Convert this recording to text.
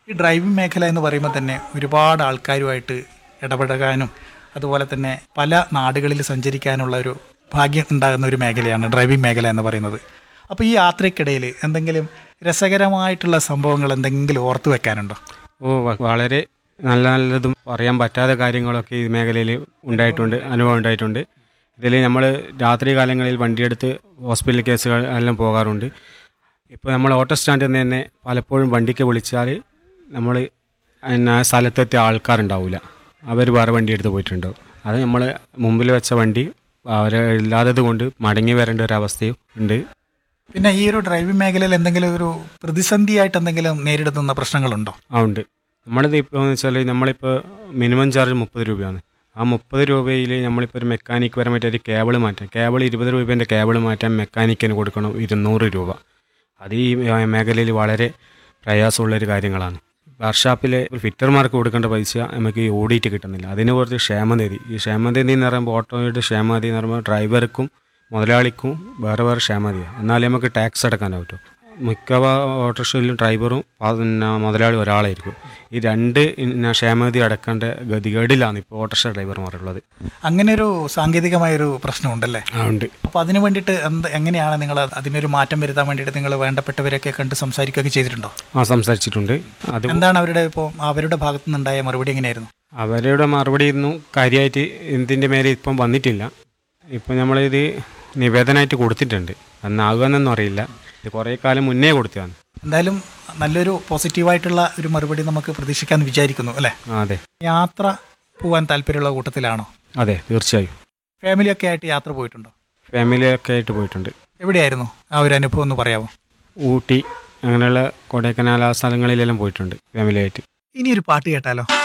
ഈ ഡ്രൈവിംഗ് മേഖല എന്ന് പറയുമ്പോൾ തന്നെ ഒരുപാട് ആൾക്കാരുമായിട്ട് ഇടപഴകാനും അതുപോലെ തന്നെ പല നാടുകളിൽ സഞ്ചരിക്കാനുള്ള ഒരു ഭാഗ്യം ഉണ്ടാകുന്ന ഒരു മേഖലയാണ് ഡ്രൈവിംഗ് മേഖല എന്ന് പറയുന്നത്. അപ്പോൾ ഈ യാത്രയ്ക്കിടയിൽ എന്തെങ്കിലും രസകരമായിട്ടുള്ള സംഭവങ്ങൾ എന്തെങ്കിലും ഓർത്തു വെക്കാനുണ്ടോ? വളരെ നല്ലതും പറയാൻ പറ്റാത്ത കാര്യങ്ങളൊക്കെ ഈ മേഖലയിൽ ഉണ്ടായിട്ടുണ്ട്, അനുഭവം ഉണ്ടായിട്ടുണ്ട്. ഇതിൽ നമ്മൾ രാത്രി കാലങ്ങളിൽ വണ്ടിയെടുത്ത് ഹോസ്പിറ്റൽ കേസുകൾ എല്ലാം പോകാറുണ്ട്. ഇപ്പോൾ നമ്മൾ ഓട്ടോ സ്റ്റാൻഡിൽ നിന്ന് തന്നെ പലപ്പോഴും വണ്ടിക്ക് വിളിച്ചാൽ നമ്മൾ സ്ഥലത്തെത്തിയ ആൾക്കാരുണ്ടാവില്ല, അവർ വേറെ വണ്ടി എടുത്ത് പോയിട്ടുണ്ടാവും. അത് നമ്മൾ മുമ്പിൽ വെച്ച വണ്ടി അവരില്ലാത്തത് കൊണ്ട് മടങ്ങി വരേണ്ട ഒരു അവസ്ഥയും ഉണ്ട്. പിന്നെ ഈ ഒരു ഡ്രൈവിംഗ് മേഖലയിൽ എന്തെങ്കിലും ഒരു പ്രതിസന്ധിയായിട്ട് എന്തെങ്കിലും നേരിടുന്ന പ്രശ്നങ്ങളുണ്ടോ? ഉണ്ട്. നമ്മളിത് ഇപ്പോൾ എന്ന് വെച്ചാൽ നമ്മളിപ്പോൾ മിനിമം ചാർജ് 30 രൂപയാണ്. ആ 30 രൂപയിൽ നമ്മളിപ്പോൾ ഒരു മെക്കാനിക്ക് പരമായിട്ട് ഒരു കേബിൾ മാറ്റാം, കേബിൾ 20 രൂപേൻ്റെ കേബിൾ മാറ്റാൻ മെക്കാനിക്കിന് കൊടുക്കണം 200 രൂപ. അത് ഈ മേഖലയിൽ വളരെ പ്രയാസമുള്ളൊരു കാര്യങ്ങളാണ്. വർക്ക്ഷോപ്പിൽ ഫിറ്റർമാർക്ക് കൊടുക്കേണ്ട പൈസ നമുക്ക് ഈ ഓടിയിട്ട് കിട്ടുന്നില്ല. അതിന് കുറച്ച് ക്ഷേമനിധി, ഈ ക്ഷേമനിധി എന്ന് പറയുമ്പോൾ ഓട്ടോയുടെ ക്ഷേമനിധി എന്ന് പറയുമ്പോൾ ഡ്രൈവർക്കും മുതലാളിക്കും വേറെ വേറെ ക്ഷേമനിധിയാണ്. എന്നാലേ നമുക്ക് ടാക്സ് അടക്കാൻ പറ്റും. മിക്ക ഓട്ടോറിക്ഷയിലും ഡ്രൈവറും പിന്നെ മുതലാളി ഒരാളായിരിക്കും. ഈ രണ്ട് ക്ഷേമനിധി അടക്കേണ്ട ഗതികേടിലാണ് ഇപ്പോൾ ഓട്ടോറിക്ഷ ഡ്രൈവർമാരുള്ളത്. അങ്ങനെ ഒരു സാങ്കേതികമായൊരു പ്രശ്നമുണ്ടല്ലേ? ഉണ്ട്. അപ്പോൾ അതിന് വേണ്ടിയിട്ട് എങ്ങനെയാണ് നിങ്ങൾ അതിനൊരു മാറ്റം വരുത്താൻ വേണ്ടിയിട്ട് നിങ്ങൾ വേണ്ടപ്പെട്ടവരെയൊക്കെ കണ്ട് സംസാരിക്കുകയൊക്കെ ചെയ്തിട്ടുണ്ടോ? സംസാരിച്ചിട്ടുണ്ട്. അത് എന്താണ് അവരുടെ ഭാഗത്തു നിന്നുണ്ടായ മറുപടി എങ്ങനെയായിരുന്നു? അവരുടെ മറുപടി ഒന്നും കാര്യമായിട്ട് ഇതിൻ്റെ മേലെ ഇപ്പം വന്നിട്ടില്ല. ഇപ്പം നമ്മളിത് നിവേദനമായിട്ട് കൊടുത്തിട്ടുണ്ട്, എന്നാകുമെന്നൊന്നും അറിയില്ല. ഇത് കുറേ കാലം മുന്നേ കൊടുത്തതാണ്. എന്തായാലും നല്ലൊരു പോസിറ്റീവായിട്ടുള്ള ഒരു മറുപടി നമുക്ക് പ്രതീക്ഷിക്കാമെന്ന് വിചാരിക്കുന്നു അല്ലേ? അതെ. യാത്ര പോകാൻ താല്പര്യമുള്ള കൂട്ടത്തിലാണോ? അതെ, തീർച്ചയായും. ഫാമിലിയൊക്കെ ആയിട്ട് യാത്ര പോയിട്ടുണ്ടോ? ഫാമിലിയൊക്കെ ആയിട്ട് പോയിട്ടുണ്ട്. എവിടെയായിരുന്നു ആ ഒരു അനുഭവം ഒന്ന് പറയാമോ? ഊട്ടി അങ്ങനെയുള്ള കൊടൈക്കനാൽ ആ സ്ഥലങ്ങളിലെല്ലാം പോയിട്ടുണ്ട് ഫാമിലിയായിട്ട്. ഇനിയൊരു പാട്ട് കേട്ടാലോ?